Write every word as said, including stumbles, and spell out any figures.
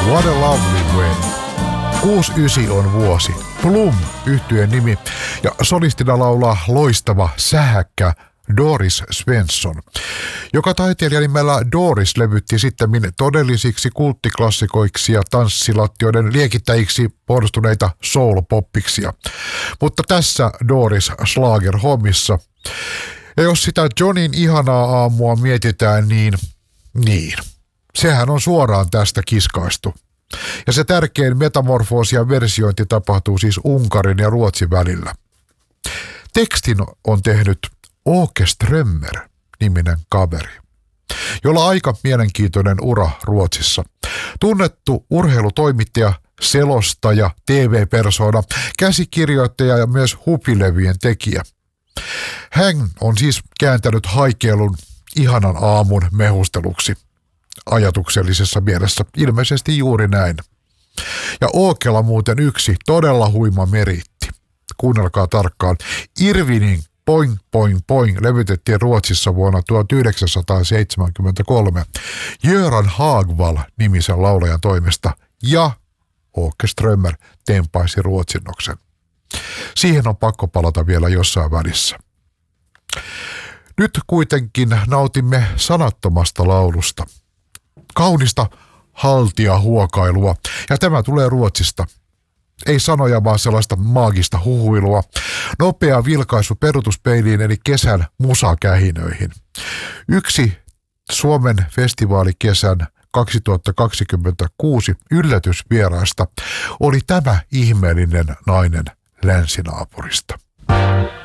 What a Lovely Way. kuusikymmentäyhdeksän on vuosi. Plum yhtyeen nimi ja solistina laulaa loistava sähäkkä Doris Svensson, joka taiteilijan nimellä Doris levytti sitten todellisiksi kulttiklassikoiksi ja tanssilattioiden liekittäjiksi muodostuneita soul-poppiksia. Mutta tässä Doris Schlager-hommissa. Ja jos sitä Johnin ihanaa aamua mietitään, niin niin. Sehän on suoraan tästä kiskaistu. Ja se tärkein metamorfoosi ja versiointi tapahtuu siis Unkarin ja Ruotsin välillä. Tekstin on tehnyt Åke Strömmer-niminen kaveri, jolla aika mielenkiintoinen ura Ruotsissa. Tunnettu urheilutoimittaja, selostaja, T V-persoona, käsikirjoittaja ja myös hupilevyjen tekijä. Hän on siis kääntänyt haikeilun ihanan aamun mehusteluksi. Ajatuksellisessa mielessä ilmeisesti juuri näin. Ja Åkella muuten yksi todella huima meriitti. Kuunnelkaa tarkkaan. Irvinin Poing Poing Poing levytettiin Ruotsissa vuonna tuhatyhdeksänsataaseitsemänkymmentäkolme Göran Hagwall nimisen laulajan toimesta ja Åke Strömmer tempaisi ruotsinnoksen. Siihen on pakko palata vielä jossain välissä. Nyt kuitenkin nautimme sanattomasta laulusta. Kaunista haltijahuokailua, ja tämä tulee Ruotsista. Ei sanoja, vaan sellaista maagista huhuilua. Nopea vilkaisu peruutuspeiliin eli kesän musakähinöihin. Yksi Suomen festivaalikesän kaksituhattakaksikymmentäkuusi yllätysvieraista oli tämä ihmeellinen nainen länsinaapurista.